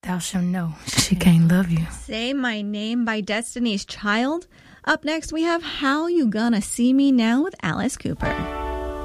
Thou shalt know she can't love you. Say My Name by Destiny's Child. Up next, we have How You Gonna See Me Now with Alice Cooper.